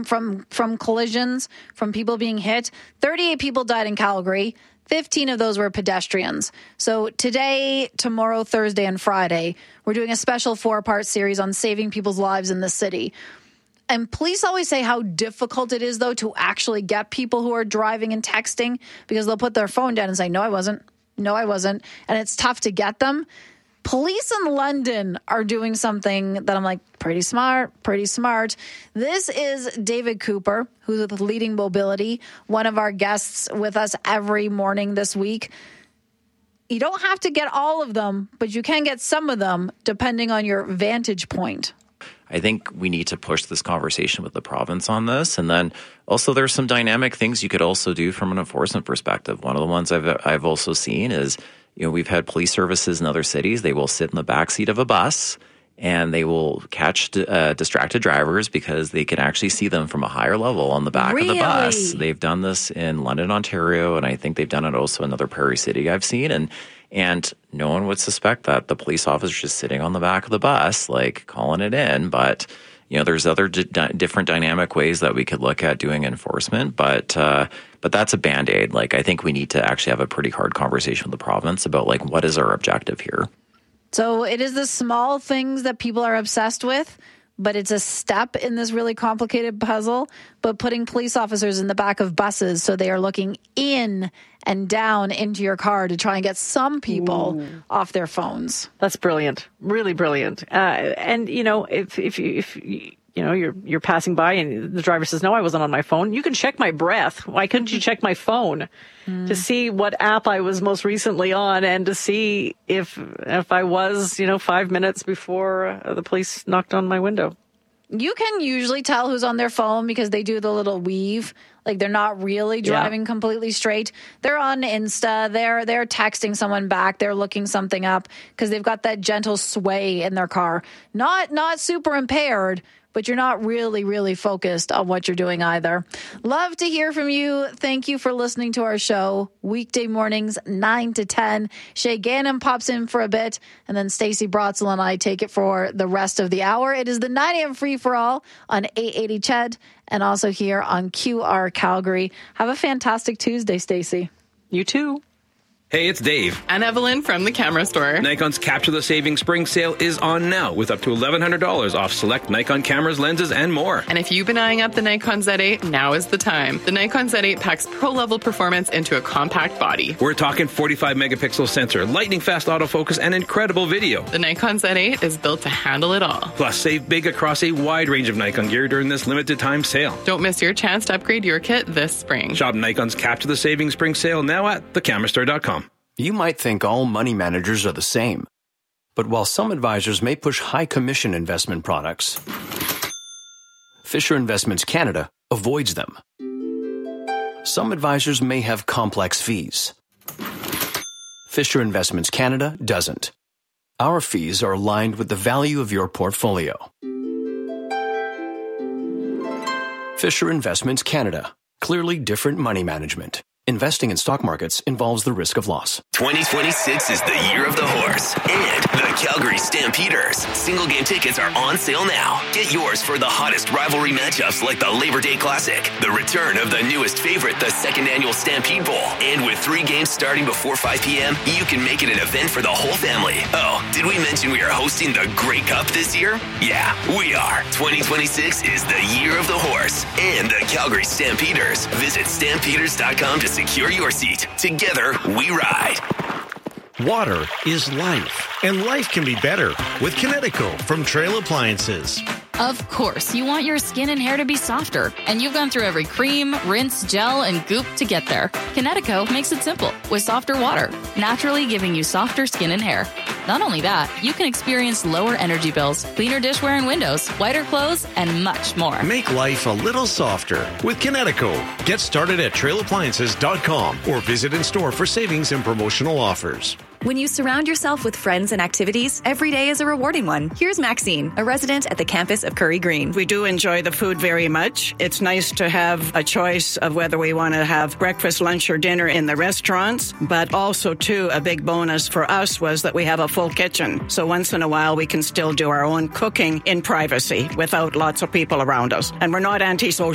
from collisions, from people being hit. 38 people died in Calgary. 15 of those were pedestrians. So today, tomorrow, Thursday, and Friday, we're doing a special 4-part series on saving people's lives in the city. And police always say how difficult it is, though, to actually get people who are driving and texting, because they'll put their phone down and say, no, I wasn't. No, I wasn't. And it's tough to get them. Police in London are doing something that I'm like, pretty smart. This is David Cooper, who's with Leading Mobility, one of our guests with us every morning this week. You don't have to get all of them, but you can get some of them depending on your vantage point. I think we need to push this conversation with the province on this. And then also there's some dynamic things you could also do from an enforcement perspective. One of the ones I've also seen is, we've had police services in other cities. They will sit in the backseat of a bus and they will catch distracted drivers because they can actually see them from a higher level on the back of the bus. They've done this in London, Ontario, and I think they've done it also in another Prairie City I've seen. And no one would suspect that the police officer is just sitting on the back of the bus, like calling it in. But, there's other different dynamic ways that we could look at doing enforcement. But that's a Band-Aid. Like, I think we need to actually have a pretty hard conversation with the province about, like, what is our objective here? So it is the small things that people are obsessed with, but it's a step in this really complicated puzzle. But putting police officers in the back of buses so they are looking in and down into your car to try and get some people off their phones. That's brilliant. Really brilliant. And, if you're passing by and the driver says, no, I wasn't on my phone, you can check my breath. Why couldn't you check my phone to see what app I was most recently on and to see if I was, 5 minutes before the police knocked on my window? You can usually tell who's on their phone because they do the little weave. Like, they're not really driving completely straight. They're on Insta. They're texting someone back. They're looking something up because they've got that gentle sway in their car. Not super impaired, but you're not really focused on what you're doing either. Love to hear from you. Thank you for listening to our show. Weekday mornings, 9 to 10. Shay Gannon pops in for a bit, and then Stacey Brotzel and I take it for the rest of the hour. It is the 9 a.m. free-for-all on 880 CHED and also here on QR Calgary. Have a fantastic Tuesday, Stacey. You too. Hey, it's Dave. And Evelyn from the Camera Store. Nikon's Capture the Savings Spring Sale is on now with up to $1,100 off select Nikon cameras, lenses, and more. And if you've been eyeing up the Nikon Z8, now is the time. The Nikon Z8 packs pro-level performance into a compact body. We're talking 45-megapixel sensor, lightning-fast autofocus, and incredible video. The Nikon Z8 is built to handle it all. Plus, save big across a wide range of Nikon gear during this limited-time sale. Don't miss your chance to upgrade your kit this spring. Shop Nikon's Capture the Savings Spring Sale now at thecamerastore.com. You might think all money managers are the same. But while some advisors may push high commission investment products, Fisher Investments Canada avoids them. Some advisors may have complex fees. Fisher Investments Canada doesn't. Our fees are aligned with the value of your portfolio. Fisher Investments Canada. Clearly different money management. Investing in stock markets involves the risk of loss. 2026 is the year of the horse and the Calgary Stampeders. Single game tickets are on sale now. Get yours for the hottest rivalry matchups like the Labor Day Classic, the return of the newest favorite, the second annual Stampede Bowl. And with 3 games starting before 5 p.m., you can make it an event for the whole family. Oh, did we mention we are hosting the Grey Cup this year? Yeah, we are. 2026 is the year of the horse and the Calgary Stampeders. Visit stampeders.com to secure your seat. Together, we ride. Water is life, and life can be better with Kinetico from Trail Appliances. Of course, you want your skin and hair to be softer, and you've gone through every cream, rinse, gel, and goop to get there. Kinetico makes it simple with softer water, naturally giving you softer skin and hair. Not only that, you can experience lower energy bills, cleaner dishware and windows, whiter clothes, and much more. Make life a little softer with Kinetico. Get started at trailappliances.com or visit in store for savings and promotional offers. When you surround yourself with friends and activities, every day is a rewarding one. Here's Maxine, a resident at the campus of Curry Green. We do enjoy the food very much. It's nice to have a choice of whether we want to have breakfast, lunch, or dinner in the restaurants. But also, too, a big bonus for us was that we have a full kitchen. So once in a while, we can still do our own cooking in privacy without lots of people around us. And we're not antisocial.